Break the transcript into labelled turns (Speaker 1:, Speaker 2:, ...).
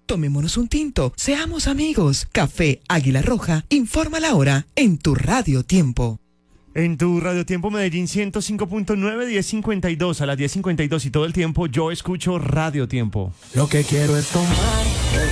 Speaker 1: Tomémonos un tinto, seamos amigos. Café Águila Roja, informa la hora en tu Radio Tiempo.
Speaker 2: En tu Radio Tiempo Medellín 105.9, 10:52, a las 10:52 y todo el tiempo yo escucho Radio Tiempo.
Speaker 3: Lo que quiero es tomar